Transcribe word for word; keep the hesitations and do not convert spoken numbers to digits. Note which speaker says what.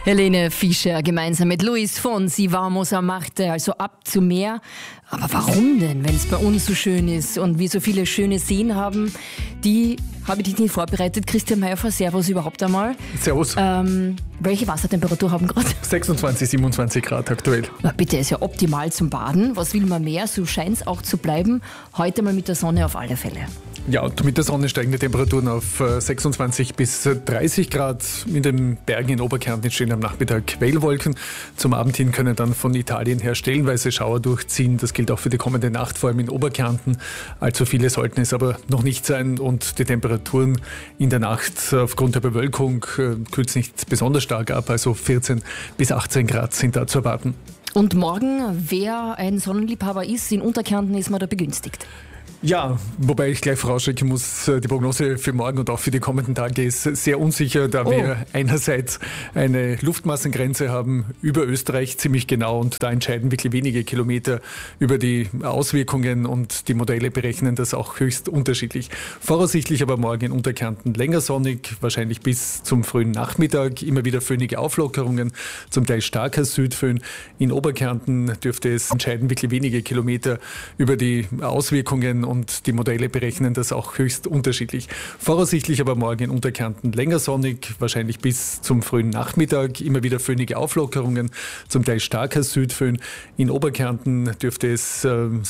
Speaker 1: Helene Fischer gemeinsam mit Luis Fonsi, Vamos a Marte, also ab zum Meer. Aber warum denn, wenn es bei uns so schön ist und wir so viele schöne Seen haben? Die habe ich dich nicht vorbereitet. Christian Meyerhofer, servus überhaupt einmal.
Speaker 2: Servus.
Speaker 1: Ähm, welche Wassertemperatur haben gerade?
Speaker 2: sechsundzwanzig, siebenundzwanzig Grad aktuell.
Speaker 1: Na bitte, ist ja optimal zum Baden. Was will man mehr? So scheint es auch zu bleiben. Heute mal mit der Sonne auf alle Fälle.
Speaker 2: Ja, und mit der Sonne steigen die Temperaturen auf sechsundzwanzig bis dreißig Grad. In den Bergen in Oberkärnten entstehen am Nachmittag Quellwolken. Zum Abend hin können dann von Italien her stellenweise Schauer durchziehen. Das gilt auch für die kommende Nacht, vor allem in Oberkärnten. Allzu viele sollten es aber noch nicht sein. Und die Temperaturen in der Nacht aufgrund der Bewölkung äh, kühlt es nicht besonders stark ab. Also vierzehn bis achtzehn Grad sind da zu erwarten.
Speaker 1: Und morgen, wer ein Sonnenliebhaber ist, in Unterkärnten ist man da begünstigt.
Speaker 2: Ja, wobei ich gleich vorausschicken muss, die Prognose für morgen und auch für die kommenden Tage ist sehr unsicher, da
Speaker 1: Oh.
Speaker 2: wir einerseits eine Luftmassengrenze haben über Österreich ziemlich genau und da entscheiden wirklich wenige Kilometer über die Auswirkungen und die Modelle berechnen das auch höchst unterschiedlich. Voraussichtlich aber morgen in Unterkärnten länger sonnig, wahrscheinlich bis zum frühen Nachmittag, immer wieder föhnige Auflockerungen, zum Teil starker Südföhn. In Oberkärnten dürfte es entscheiden wirklich wenige Kilometer über die Auswirkungen und die Modelle berechnen das auch höchst unterschiedlich. Voraussichtlich aber morgen in Unterkärnten länger sonnig, wahrscheinlich bis zum frühen Nachmittag, immer wieder föhnige Auflockerungen, zum Teil starker Südföhn. In Oberkärnten dürfte es äh,